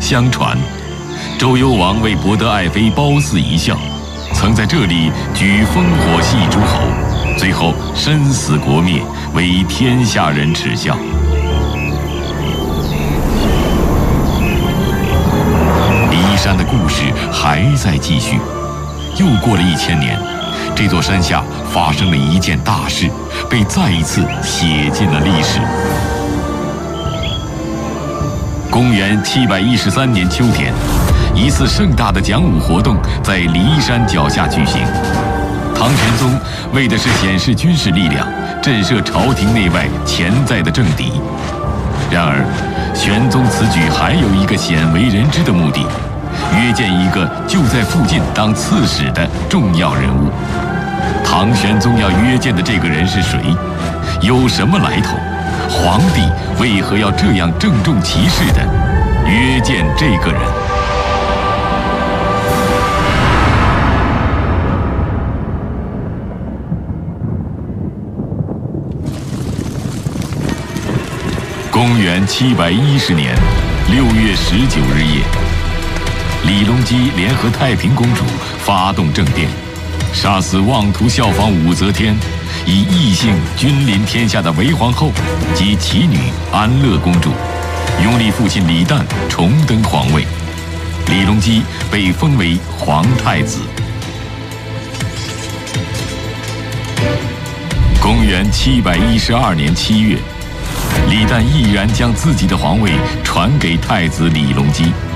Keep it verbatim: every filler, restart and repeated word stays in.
相传，周幽王为博得爱妃褒姒一笑，曾在这里举烽火戏诸侯，最后身死国灭，为天下人耻笑。骊山的故事还在继续。又过了一千年，这座山下发生了一件大事，被再一次写进了历史。公元七百一十三年秋天，一次盛大的讲武活动在骊山脚下举行。唐玄宗为的是显示军事力量，震慑朝廷内外潜在的政敌。然而，玄宗此举还有一个鲜为人知的目的，约见一个就在附近当刺史的重要人物。唐玄宗要约见的这个人是谁？有什么来头？皇帝为何要这样郑重其事地约见这个人？公元七百一十年六月十九日夜，李隆基联合太平公主发动政变，杀死妄图效仿武则天，以异姓君临天下的韦皇后及其女安乐公主，拥立父亲李旦重登皇位。李隆基被封为皇太子。公元七百一十二年七月，李旦毅然将自己的皇位传给太子李隆基。